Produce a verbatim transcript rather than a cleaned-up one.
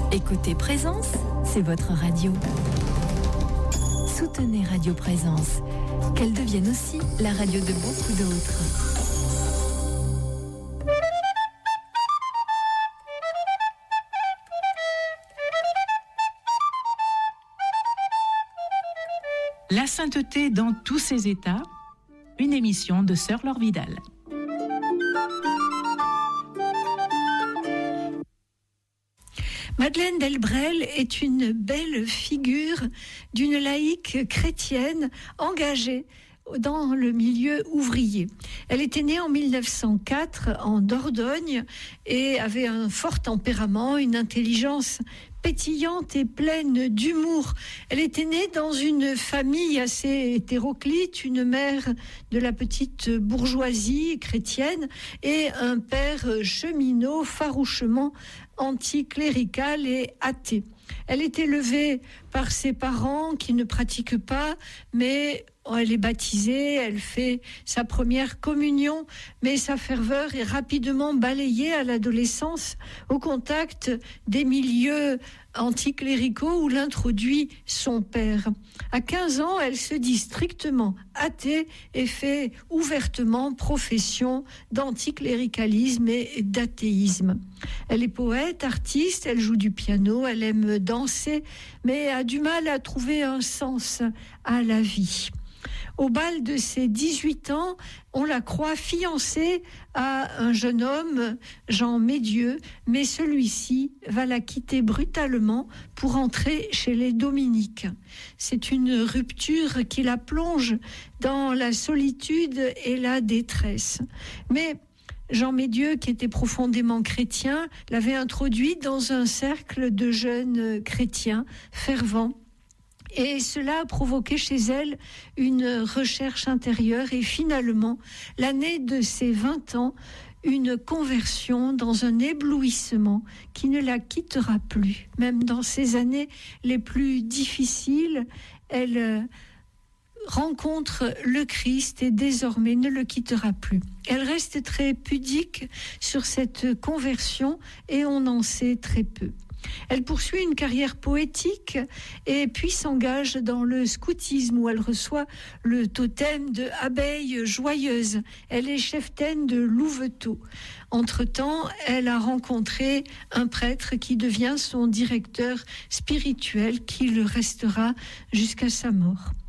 Écoutez Présence, c'est votre radio. Soutenez Radio Présence, qu'elle devienne aussi la radio de beaucoup d'autres. La sainteté dans tous ses états, une émission de Sœur Laure Vidal. Madeleine Delbrel est une belle figure d'une laïque chrétienne engagée dans le milieu ouvrier. Elle était née en mille neuf cent quatre en Dordogne et avait un fort tempérament, une intelligence pétillante et pleine d'humour. Elle était née dans une famille assez hétéroclite, une mère de la petite bourgeoisie chrétienne et un père cheminot farouchement anticlérical et athée. Elle est élevée par ses parents qui ne pratiquent pas, mais elle est baptisée, elle fait sa première communion, mais sa ferveur est rapidement balayée à l'adolescence au contact des milieux anticléricaux où l'introduit son père. À quinze ans, elle se dit strictement athée et fait ouvertement profession d'anticléricalisme et d'athéisme. Elle est poète, artiste, elle joue du piano, elle aime danser, mais a du mal à trouver un sens à la vie. Au bal de ses dix-huit ans, on la croit fiancée à un jeune homme, Jean Médieux, mais celui-ci va la quitter brutalement pour entrer chez les dominiques. C'est une rupture qui la plonge dans la solitude et la détresse. Mais Jean Médieux, qui était profondément chrétien, l'avait introduite dans un cercle de jeunes chrétiens fervents. Et cela a provoqué chez elle une recherche intérieure et finalement, l'année de ses vingt ans, une conversion dans un éblouissement qui ne la quittera plus. Même dans ses années les plus difficiles, elle rencontre le Christ et désormais ne le quittera plus. Elle reste très pudique sur cette conversion et on en sait très peu. Elle poursuit une carrière poétique et puis s'engage dans le scoutisme où elle reçoit le totem de abeille joyeuse. Elle est cheftaine de Louveteaux. Entre-temps, elle a rencontré un prêtre qui devient son directeur spirituel, qui le restera jusqu'à sa mort.